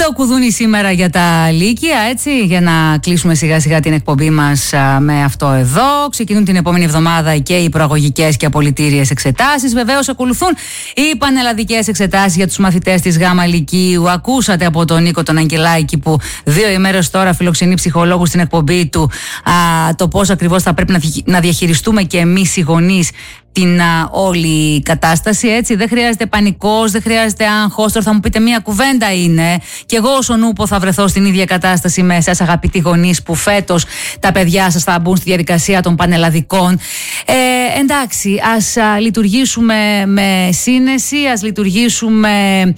Το κουδούνι σήμερα για τα Λύκεια, έτσι, για να κλείσουμε σιγά σιγά την εκπομπή μας με αυτό εδώ. Ξεκινούν την επόμενη εβδομάδα και οι προαγωγικές και απολυτήριες εξετάσεις. Βεβαίως ακολουθούν οι πανελλαδικές εξετάσεις για τους μαθητές της Γάμα Λυκείου. Ακούσατε από τον Νίκο τον Αγγελάκη που 2 ημέρες τώρα φιλοξενεί ψυχολόγους στην εκπομπή του το πώς ακριβώς θα πρέπει να διαχειριστούμε και εμείς οι γονείς την όλη κατάσταση, έτσι. Δεν χρειάζεται πανικός, δεν χρειάζεται άγχος. Τώρα θα μου πείτε μία κουβέντα είναι. Και εγώ ως ο Νούπο θα βρεθώ στην ίδια κατάσταση με εσάς, αγαπητοί γονείς, που φέτος τα παιδιά σας θα μπουν στη διαδικασία των πανελλαδικών. Εντάξει, ας λειτουργήσουμε με σύνεση, ας λειτουργήσουμε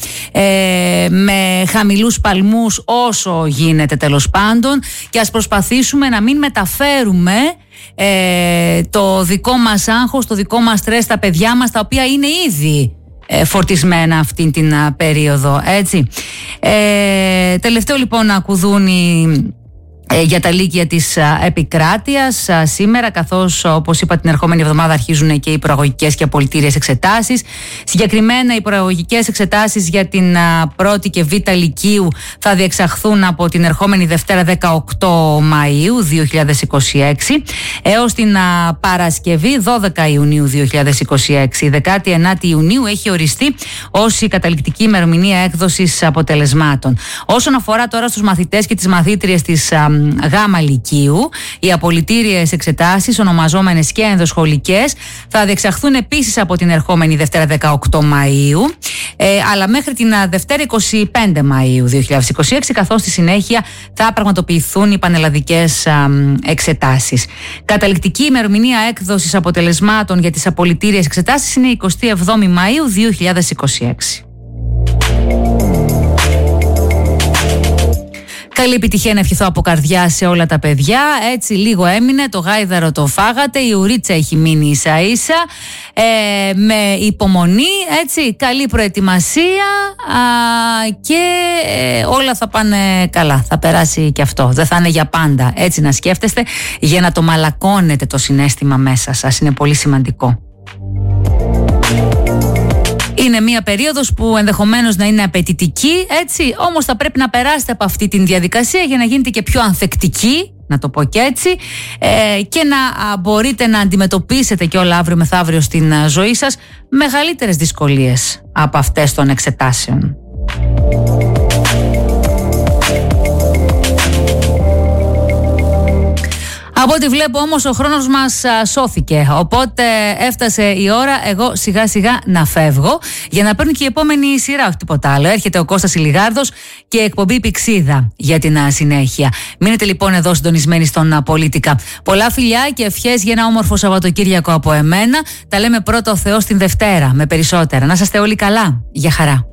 με χαμηλούς παλμούς όσο γίνεται τέλος πάντων και ας προσπαθήσουμε να μην μεταφέρουμε το δικό μας άγχος, το δικό μας στρες στα παιδιά μας, τα οποία είναι ήδη φορτισμένα αυτήν την περίοδο, έτσι. Τελευταίο λοιπόν κουδούνι για τα Λύκεια της επικράτειας σήμερα, καθώς όπως είπα την ερχόμενη εβδομάδα αρχίζουν και οι προαγωγικές και απολυτήριες εξετάσεις. Συγκεκριμένα οι προαγωγικές εξετάσεις για την πρώτη και β' Λυκείου θα διεξαχθούν από την ερχόμενη Δευτέρα 18 Μαΐου 2026 έως την Παρασκευή 12 Ιουνίου 2026. Η 19η Ιουνίου έχει οριστεί ως η καταληκτική ημερομηνία έκδοσης αποτελεσμάτων. Όσον αφορά τώρα στους μαθητές και τις μαθήτριες της Γάμα Λυκείου, οι απολυτήριες εξετάσεις, ονομαζόμενες και ενδοσχολικές, θα διεξαχθούν επίσης από την ερχόμενη Δευτέρα 18 Μαΐου, αλλά μέχρι την Δευτέρα 25 Μαΐου 2026, καθώς στη συνέχεια θα πραγματοποιηθούν οι πανελλαδικές εξετάσεις. Καταληκτική ημερομηνία έκδοσης αποτελεσμάτων για τις απολυτήριες εξετάσεις είναι 27 Μαΐου 2026. Καλή επιτυχία να ευχηθώ από καρδιά σε όλα τα παιδιά. Έτσι, λίγο έμεινε, το γάιδαρο το φάγατε, η ουρίτσα έχει μείνει ίσα ίσα, με υπομονή, έτσι, καλή προετοιμασία και όλα θα πάνε καλά. Θα περάσει και αυτό, δεν θα είναι για πάντα. Έτσι να σκέφτεστε, για να το μαλακώνετε το συναίσθημα μέσα σας. Είναι πολύ σημαντικό. Είναι μια περίοδος που ενδεχομένως να είναι απαιτητική, έτσι, όμως θα πρέπει να περάσετε από αυτή τη διαδικασία για να γίνετε και πιο ανθεκτικοί, να το πω και έτσι, και να μπορείτε να αντιμετωπίσετε και όλα αύριο μεθαύριο στην ζωή σας μεγαλύτερες δυσκολίες από αυτές των εξετάσεων. Από ό,τι βλέπω όμως ο χρόνος μας σώθηκε, οπότε έφτασε η ώρα εγώ σιγά σιγά να φεύγω για να παίρνουν και η επόμενη σειρά, όχι τίποτα άλλο. Έρχεται ο Κώστας Ηλιγάρδος και εκπομπή Πηξίδα για την συνέχεια. Μείνετε λοιπόν εδώ συντονισμένοι στον Πολίτικα. Πολλά φιλιά και ευχές για ένα όμορφο Σαββατοκύριακο από εμένα. Τα λέμε πρώτα ο Θεός την Δευτέρα με περισσότερα. Να είστε όλοι καλά. Γεια χαρά.